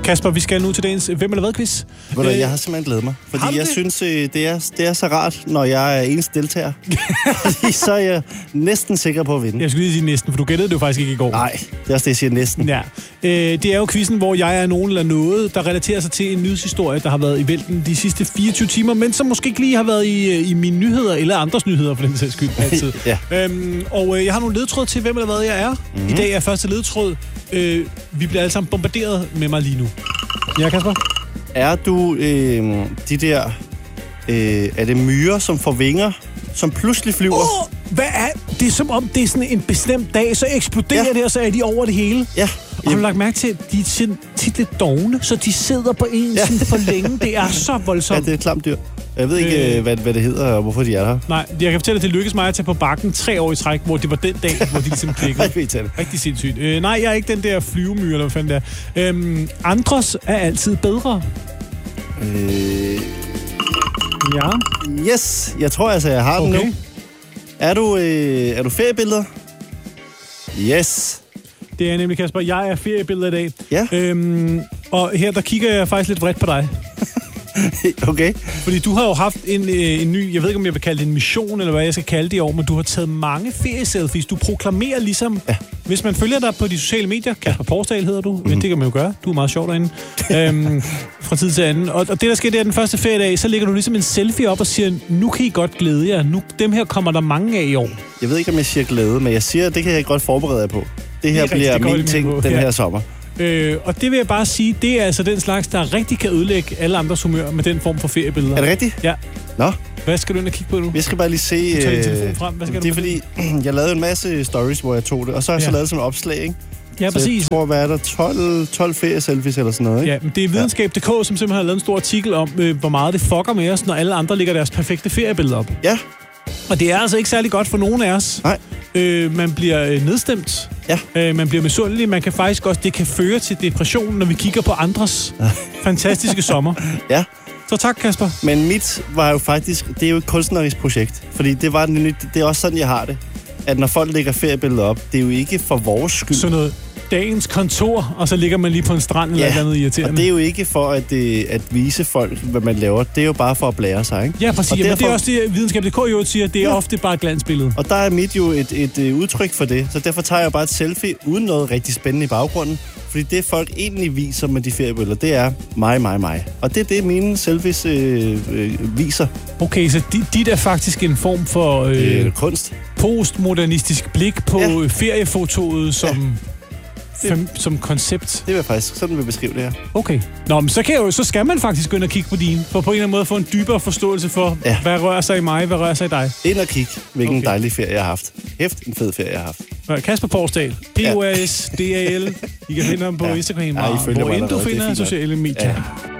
Kasper, vi skal nu til dagens Hvem eller hvad-quiz. Jeg har simpelthen glædet mig, fordi jeg synes, det er så rart, når jeg er eneste deltager. Fordi så er jeg næsten sikker på at vinde. Jeg skulle lige sige næsten, for du gættede det jo faktisk ikke i går. Nej, det er også det, jeg siger næsten. Ja. Det er jo quizzen, hvor jeg er nogen eller noget, der relaterer sig til en nyhedshistorie, der har været i vælten de sidste 24 timer, men som måske ikke lige har været i mine nyheder, eller andres nyheder, for den sags skyld altid. Ja. Og jeg har nogle ledtråd til, hvem eller hvad jeg er. I dag er første ledtråd. Vi bliver alle sammen bombarderet med mig lige nu. Ja, Kasper? Er du de der... er det myrer, som får vinger, som pludselig flyver? Hvad er det? Er som om det er sådan en bestemt dag, så eksploderer det, og så er de over det hele. Ja. Og har du lagt mærke til, at de er tit lidt dogne, så de sidder på en sådan for længe. Det er så voldsomt. Ja, det er et klamt dyr. Jeg ved ikke, hvad det hedder, og hvorfor de er der. Nej, jeg kan fortælle, at det lykkedes mig at tage på bakken 3 år i træk, hvor det var den dag, hvor de ligesom klikkede. Rigtig sindssygt. Nej, jeg er ikke den der flyvemyre, eller hvad fanden det er. Andres er altid bedre. Ja. Yes, jeg tror altså, jeg har den nu. Er du feriebilleder? Yes. Det er nemlig, Kasper. Jeg er feriebilleder i dag. Ja. Og her, der kigger jeg faktisk lidt vredt på dig. Okay. Fordi du har jo haft en ny, jeg ved ikke, om jeg vil kalde det en mission, eller hvad jeg skal kalde det i år, men du har taget mange ferieselfies. Du proklamerer ligesom, hvis man følger dig på de sociale medier, Kasper Porsdal hedder du, men det kan man jo gøre, du er meget sjov derinde, fra tid til anden. Og det, der sker, det er den første feriedag, så lægger du ligesom en selfie op og siger, nu kan I godt glæde jer, nu, dem her kommer der mange af i år. Jeg ved ikke, om jeg siger glæde, men jeg siger, det kan jeg godt forberede jer på. Det her bliver min ting den her sommer. Og det vil jeg bare sige, det er altså den slags, der rigtig kan ødelægge alle andres humør med den form for feriebilleder. Er det rigtigt? Ja. Nå. Hvad skal du ind og kigge på nu? Jeg skal bare lige se... Du tager din telefon frem. Hvad skal det er fordi, jeg lavede en masse stories, hvor jeg tog det, og så har jeg så lavet sådan et opslag, ikke? Ja, præcis. Så jeg tror, hvad er der? 12 ferieselfies eller sådan noget, ikke? Ja, men det er videnskab.dk, som simpelthen har lavet en stor artikel om, hvor meget det fucker med os, når alle andre lægger deres perfekte feriebilleder op. Ja. Og det er altså ikke særlig godt for nogen af os. Nej. Man bliver nedstemt. Ja. Man bliver misundelig. Man kan faktisk også, det kan føre til depression, når vi kigger på andres fantastiske sommer. Ja. Så tak, Kasper. Men mit var jo faktisk, det er jo et kunstnerisk projekt. Fordi det er også sådan, jeg har det. At når folk lægger feriebilleder op, det er jo ikke for vores skyld. Sådan noget dagens kontor, og så ligger man lige på en strand eller noget irriterende. Og det er jo ikke for at vise folk, hvad man laver. Det er jo bare for at blære sig, ikke? Ja, præcis. Men det er også det, videnskab.dk jo siger, det er ofte bare et glansbillede. Og der er mit jo et udtryk for det. Så derfor tager jeg bare et selfie uden noget rigtig spændende i baggrunden. Fordi det, folk egentlig viser med de feriebilleder, det er mig. Og det er det, mine selfies viser. Okay, så dit er faktisk en form for kunst. Postmodernistisk blik på feriefotoet som koncept. Det vil jeg faktisk, sådan vil jeg beskrive det her. Okay. Nå, men så skal man faktisk gå ind og kigge på dine, for på en eller anden måde at få en dybere forståelse for, hvad rører sig i mig, hvad rører sig i dig. Ind og kigge, hvilken dejlig ferie jeg har haft. En fed ferie, jeg har haft. Kasper Porsdal, PORSDAL. I kan finde ham på Instagram, og hvor end du finder sociale medier. Ja.